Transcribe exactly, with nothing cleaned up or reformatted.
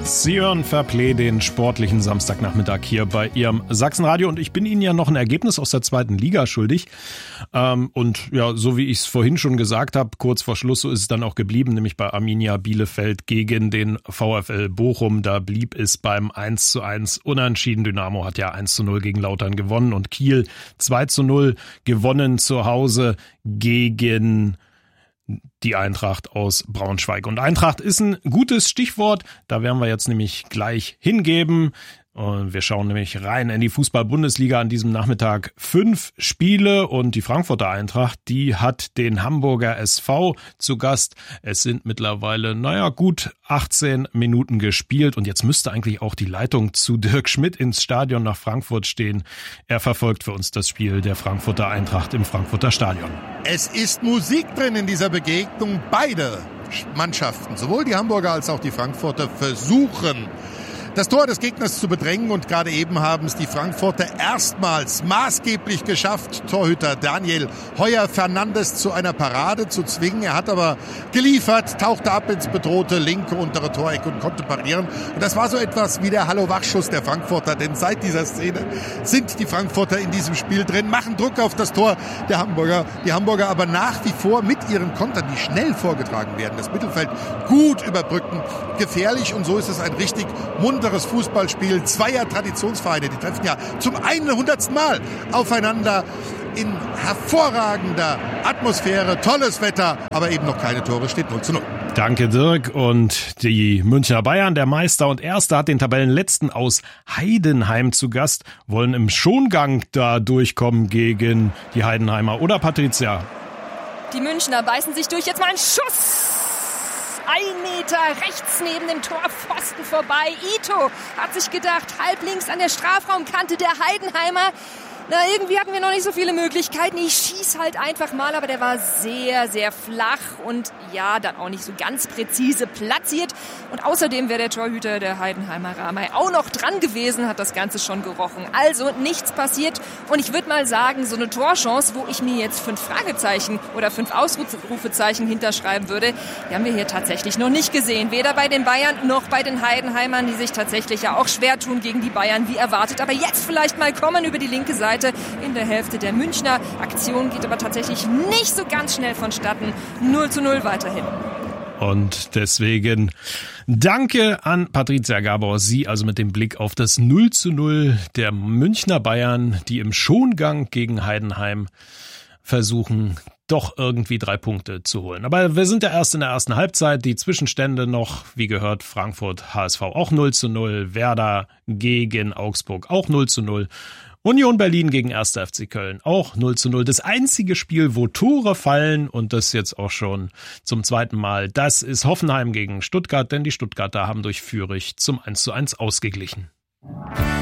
Sie hören Fairplay, den sportlichen Samstagnachmittag hier bei Ihrem Sachsenradio, und ich bin Ihnen ja noch ein Ergebnis aus der zweiten Liga schuldig. Ähm, und ja, so wie ich es vorhin schon gesagt habe, kurz vor Schluss, so ist es dann auch geblieben, nämlich bei Arminia Bielefeld gegen den VfL Bochum. Da blieb es beim eins zu eins unentschieden. Dynamo hat ja eins zu null gegen Lautern gewonnen und Kiel zwei zu null gewonnen zu Hause gegen die Eintracht aus Braunschweig. Und Eintracht ist ein gutes Stichwort. Da werden wir jetzt nämlich gleich hingeben. Und wir schauen nämlich rein in die Fußball-Bundesliga an diesem Nachmittag. Fünf Spiele und die Frankfurter Eintracht, die hat den Hamburger S V zu Gast. Es sind mittlerweile, naja, gut achtzehn Minuten gespielt und jetzt müsste eigentlich auch die Leitung zu Dirk Schmidt ins Stadion nach Frankfurt stehen. Er verfolgt für uns das Spiel der Frankfurter Eintracht im Frankfurter Stadion. Es ist Musik drin in dieser Begegnung. Beide Mannschaften, sowohl die Hamburger als auch die Frankfurter, versuchen, das Tor des Gegners zu bedrängen, und gerade eben haben es die Frankfurter erstmals maßgeblich geschafft, Torhüter Daniel Heuer-Fernandes zu einer Parade zu zwingen. Er hat aber geliefert, tauchte ab ins bedrohte linke untere Toreck und konnte parieren. Und das war so etwas wie der Hallo-Wach-Schuss der Frankfurter, denn seit dieser Szene sind die Frankfurter in diesem Spiel drin, machen Druck auf das Tor der Hamburger. Die Hamburger aber nach wie vor mit ihren Kontern, die schnell vorgetragen werden, das Mittelfeld gut überbrücken, gefährlich, und so ist es ein richtig munteres Fußballspiel zweier Traditionsvereine. Die treffen ja zum hundertsten Mal aufeinander in hervorragender Atmosphäre, tolles Wetter, aber eben noch keine Tore, steht null zu null. Danke, Dirk. Und die Münchner Bayern, der Meister und Erster, hat den Tabellenletzten aus Heidenheim zu Gast, wollen im Schongang da durchkommen gegen die Heidenheimer. Oder, Patricia? Die Münchner beißen sich durch. Jetzt mal ein Schuss! Ein Meter rechts neben dem Torpfosten vorbei. Ito hat sich gedacht, halb links an der Strafraumkante der Heidenheimer. Na, irgendwie hatten wir noch nicht so viele Möglichkeiten. Ich schieß halt einfach mal, aber der war sehr, sehr flach und ja, dann auch nicht so ganz präzise platziert. Und außerdem wäre der Torhüter der Heidenheimer Ramay auch noch dran gewesen, hat das Ganze schon gerochen. Also nichts passiert, und ich würde mal sagen, so eine Torchance, wo ich mir jetzt fünf Fragezeichen oder fünf Ausrufezeichen hinterschreiben würde, die haben wir hier tatsächlich noch nicht gesehen. Weder bei den Bayern noch bei den Heidenheimern, die sich tatsächlich ja auch schwer tun gegen die Bayern wie erwartet. Aber jetzt vielleicht mal kommen über die linke Seite in der Hälfte der Münchner. Aktion geht aber tatsächlich nicht so ganz schnell vonstatten. null zu null weiterhin. Und deswegen danke an Patricia Gabor. Sie also mit dem Blick auf das null zu null der Münchner Bayern, die im Schongang gegen Heidenheim versuchen, doch irgendwie drei Punkte zu holen. Aber wir sind ja erst in der ersten Halbzeit. Die Zwischenstände noch, wie gehört, Frankfurt H S V auch null zu null, Werder gegen Augsburg auch null zu null. Union Berlin gegen erster F C Köln auch null zu null. Das einzige Spiel, wo Tore fallen, und das jetzt auch schon zum zweiten Mal, das ist Hoffenheim gegen Stuttgart, denn die Stuttgarter haben durch Fürich zum eins zu eins ausgeglichen.